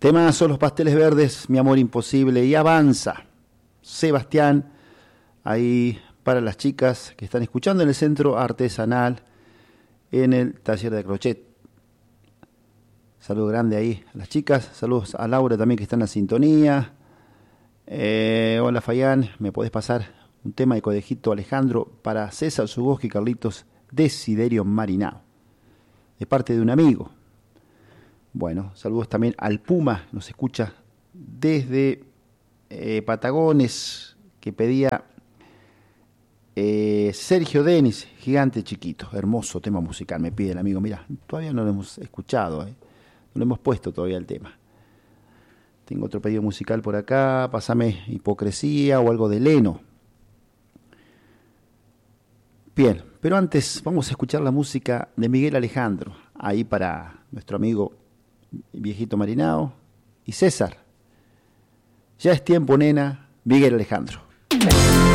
Temazo, Los Pasteles Verdes, Mi Amor Imposible y Avanza. Sebastián, ahí para las chicas que están escuchando en el centro artesanal, en el taller de crochet. Saludo grande ahí a las chicas, saludos a Laura también que está en la sintonía. Hola Fayán, ¿me podés pasar un tema de Codejito Alejandro para César Zugoski y Carlitos Desiderio Marinao? De parte de un amigo. Bueno, saludos también al Puma, nos escucha desde Patagones, que pedía Sergio Denis, Gigante Chiquito. Hermoso tema musical, me pide el amigo. Mira, todavía no lo hemos escuchado, no lo hemos puesto todavía el tema. Tengo otro pedido musical por acá, pásame Hipocresía o algo de Leno. Bien, pero antes vamos a escuchar la música de Miguel Alejandro, ahí para nuestro amigo Viejito Marinao y César. Ya es tiempo, nena, Miguel Alejandro.